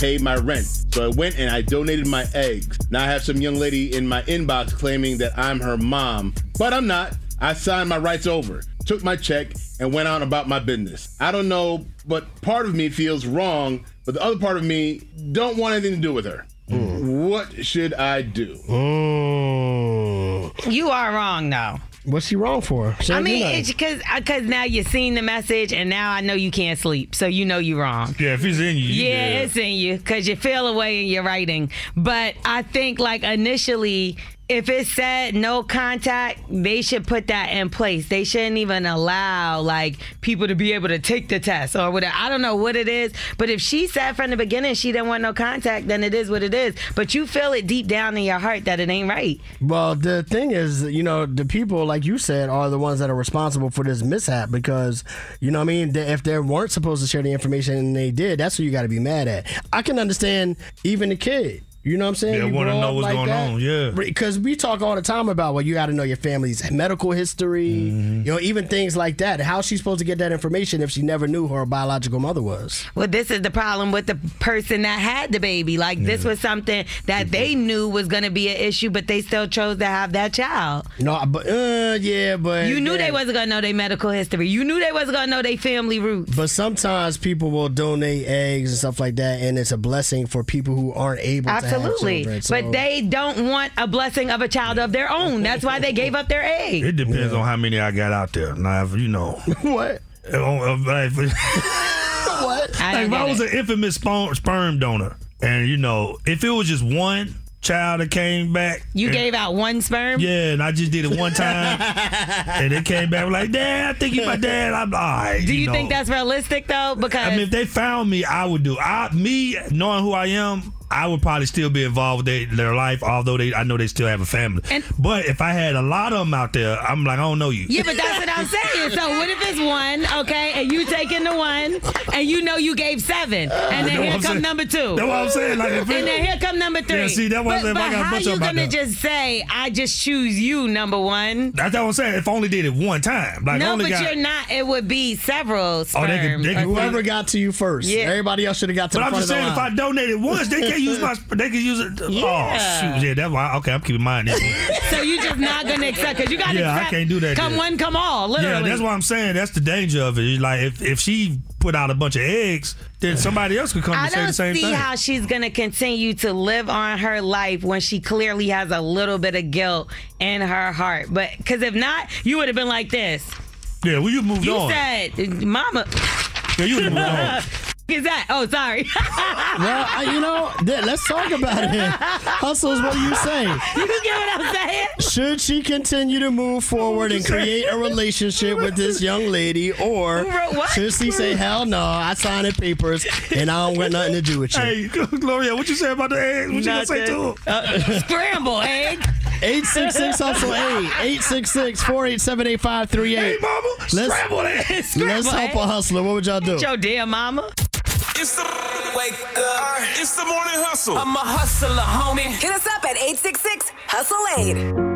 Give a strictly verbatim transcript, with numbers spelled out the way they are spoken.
pay my rent. So I went and I donated my eggs. Now I have some young lady in my inbox claiming that I'm her mom, but I'm not. I signed my rights over, took my check, and went on about my business. I don't know, but part of me feels wrong, but the other part of me don't want anything to do with her. Mm. What should I do? Mm. You are wrong, though. What's he wrong for? Say I mean, you know. it's because because now you've seen the message, and now I know you can't sleep, so you know you're wrong. Yeah, if it's in you. Yeah, yeah. it's in you because you feel away in your writing. But I think, like, initially, if it said no contact, they should put that in place. They shouldn't even allow, like, people to be able to take the test or whatever. I don't know what it is, but if she said from the beginning she didn't want no contact, then it is what it is. But you feel it deep down in your heart that it ain't right. Well, the thing is, you know, the people, like you said, are the ones that are responsible for this mishap because, you know what I mean, if they weren't supposed to share the information and they did, that's who you got to be mad at. I can understand even the kid. You know what I'm saying? Yeah, you want to know what's like going that. on, yeah. Because we talk all the time about, well, you got to know your family's medical history, mm-hmm. you know, even things like that. How's she supposed to get that information if she never knew who her biological mother was? Well, this is the problem with the person that had the baby. Like, yeah. this was something that mm-hmm. they knew was going to be an issue, but they still chose to have that child. No, but, uh, yeah, but... You knew yeah. they wasn't going to know their medical history. You knew they wasn't going to know their family roots. But sometimes people will donate eggs and stuff like that, and it's a blessing for people who aren't able Absolutely. to have children. So. But they don't want a blessing of a child of their own. That's why they gave up their egg. It depends yeah. on how many I got out there. Now, if you know. What? what? Like, like if I was it. an infamous sperm, sperm donor, and, you know, if it was just one child that came back. You and, gave out one sperm? Yeah, and I just did it one time. And it came back like, Dad, I think you're my dad. I'm all right. Do you, you know. think that's realistic, though? Because I mean, if they found me, I would do. I, me, knowing who I am, I would probably still be involved with they, their life, although they, I know they still have a family. And, but if I had a lot of them out there, I'm like, I don't know you. Yeah, but that's what I'm saying. So what if it's one, okay, and you taking the one, and you know you gave seven, and then here come number two. That's what I'm saying. Like, if and then here come number three. Yeah, see, that was but, if but I got a how bunch you of gonna them just say, I just choose you, number one? That's what I'm saying. If I only did it one time. Like, no, only but got, you're not. It would be several sperm. Oh, they could, they could, whoever got to you first. Yeah. Everybody else should have got to but the I'm front just saying, if I donated once, they can't use my. They can use it. Yeah. Oh shoot! Yeah, that's why. Okay, I'm keeping mine. So you just not gonna accept because you got to yeah, accept. I can't do that. Come yet. one, come all. Literally. Yeah, that's what I'm saying. That's the danger of it. It's like if if she put out a bunch of eggs, then somebody else could come I and say the same thing. I thing. don't see how she's gonna continue to live on her life when she clearly has a little bit of guilt in her heart. But because if not, you would have been like this. Yeah, well, you moved you on. You said, "Mama." Yeah, you would have moved on. Is that? Oh, sorry. Well, I, you know, th- let's talk about it. Hustles, what do you say? You get what I'm saying? Should she continue to move forward and create a relationship with this young lady, or should she say, hell no, I signed the papers and I don't want nothing to do with you? Hey, Gloria, what you say about the eggs? What you gonna say to him? Uh, scramble egg. eight six six hustle eight eight six six, four eight seven, eight five three eight. Hey, mama, let's, scramble eggs. Let's help a hustler. What would y'all do? It's your dear mama. It's the wake up. It's the morning hustle. I'm a hustler, homie. Hit us up at eight six six, hustle eight.